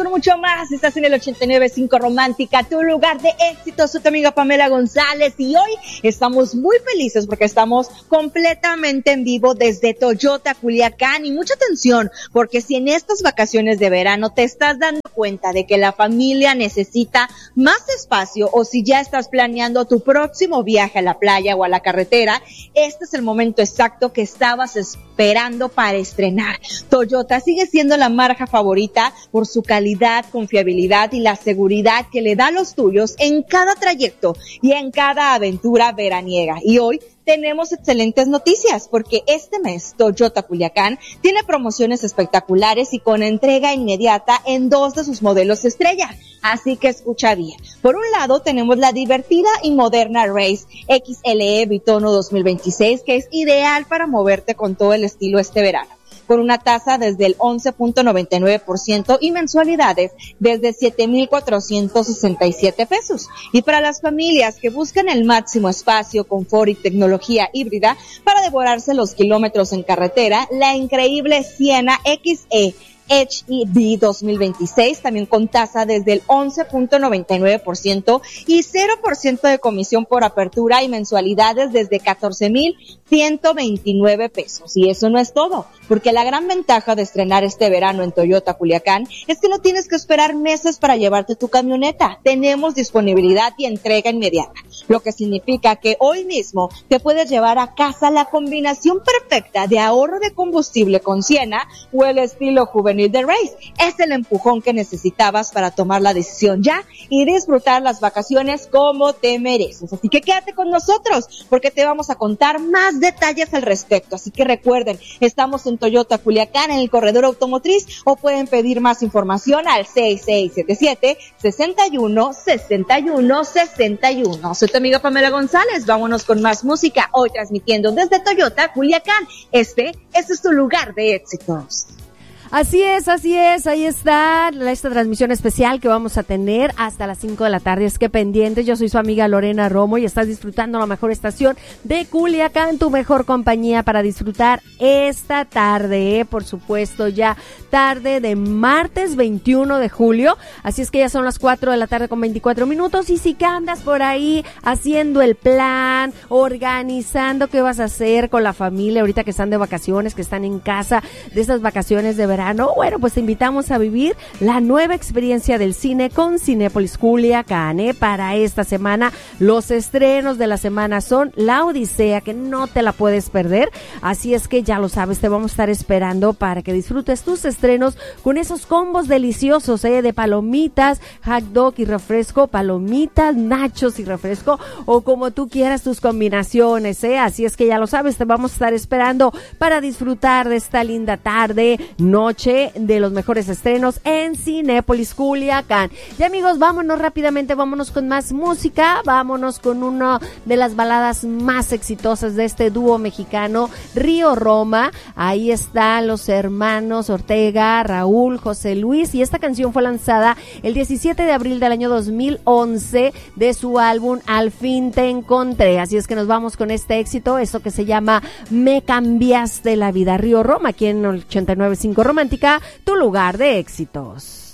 con mucho más. Estás en el 89.5 Romántica, tu lugar de éxito. Soy tu amiga Pamela González y hoy estamos muy felices porque estamos completamente en vivo desde Toyota Culiacán. Y mucha atención, porque si en estas vacaciones de verano te estás dando cuenta de que la familia necesita más espacio, o si ya estás planeando tu próximo viaje a la playa o a la carretera, este es el momento exacto que estabas esperando para estrenar. Toyota sigue siendo la marca favorita por su calidad, confiabilidad y la seguridad que le da a los tuyos en cada trayecto y en cada aventura veraniega. Y hoy tenemos excelentes noticias porque este mes Toyota Culiacán tiene promociones espectaculares y con entrega inmediata en 2 de sus modelos estrella. Así que escucha bien. Por un lado tenemos la divertida y moderna Race XLE Bitono 2026, que es ideal para moverte con todo el estilo este verano, con una tasa desde el 11.99% y mensualidades desde 7,467 pesos. Y para las familias que buscan el máximo espacio, confort y tecnología híbrida para devorarse los kilómetros en carretera, la increíble Siena XE HEV 2026, también con tasa desde el 11.99% y 0% de comisión por apertura y mensualidades desde 14,129 pesos. Y eso no es todo, porque la gran ventaja de estrenar este verano en Toyota Culiacán es que no tienes que esperar meses para llevarte tu camioneta. Tenemos disponibilidad y entrega inmediata, lo que significa que hoy mismo te puedes llevar a casa la combinación perfecta de ahorro de combustible con Siena o el estilo juvenil de Race. Es el empujón que necesitabas para tomar la decisión ya y disfrutar las vacaciones como te mereces. Así que quédate con nosotros porque te vamos a contar más detalles al respecto. Así que recuerden, estamos en Toyota Culiacán, en el corredor automotriz, o pueden pedir más información al 6677-616161. Soy tu amiga Pamela González. Vámonos con más música. Hoy transmitiendo desde Toyota Culiacán. Este es tu lugar de éxitos. Así es, ahí está esta transmisión especial que vamos a tener hasta las 5 de la tarde, es que pendientes. Yo soy su amiga Lorena Romo y estás disfrutando la mejor estación de Culiacán, tu mejor compañía para disfrutar esta tarde, por supuesto, ya tarde de martes 21 de julio, así es que ya son las 4 de la tarde con 24 minutos, y si que andas por ahí haciendo el plan, organizando qué vas a hacer con la familia ahorita que están de vacaciones, que están en casa, de esas vacaciones de verano, bueno, pues te invitamos a vivir la nueva experiencia del cine con Cinépolis Culiacán. Para esta semana, los estrenos de la semana son La Odisea, que no te la puedes perder, así es que ya lo sabes, te vamos a estar esperando para que disfrutes tus estrenos con esos combos deliciosos, de palomitas, hot dog y refresco, palomitas, nachos y refresco, o como tú quieras tus combinaciones, así es que ya lo sabes, te vamos a estar esperando para disfrutar de esta linda tarde, noche de los mejores estrenos en Cinépolis Culiacán. Y amigos, vámonos rápidamente, vámonos con más música, vámonos con una de las baladas más exitosas de este dúo mexicano, Río Roma. Ahí están los hermanos Ortega, Raúl, José Luis, y esta canción fue lanzada el 17 de abril del año 2011 de su álbum Al fin te encontré. Así es que nos vamos con este éxito, eso que se llama Me cambiaste la vida. Río Roma, aquí en 89.5 Romántica, tu lugar de éxitos.